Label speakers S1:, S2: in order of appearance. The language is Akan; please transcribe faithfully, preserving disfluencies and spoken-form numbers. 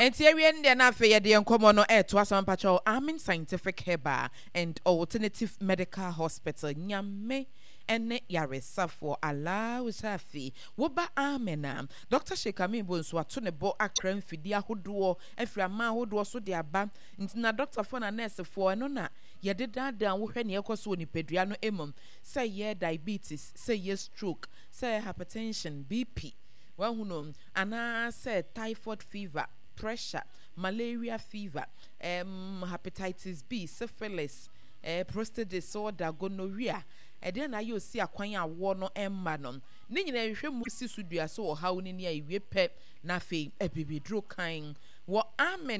S1: Enti ewie ndia na afa ye de nkomo no e to asam pacho Amin Scientific Herbal and Alternative Medical Hospital nyame ene yaresafo ala usafi woba amena Doctor Shekami Bonso ato ne bo akran fidi ahodo afri ama ahodo so de aba ntina doctor for na nurse for eno na ye de dadan wo hwe ne ekoso onipadua no emom say ye diabetes say ye stroke say hypertension B P wahuno ana say typhoid fever pressure malaria fever um hepatitis B syphilis eh, prostate disorder gonorrhea ede na yo si akwan awo no emma no ne nyina hwehwe mu si sudua so o hawo ni ne awie pe na fe ebibidro kan wo amen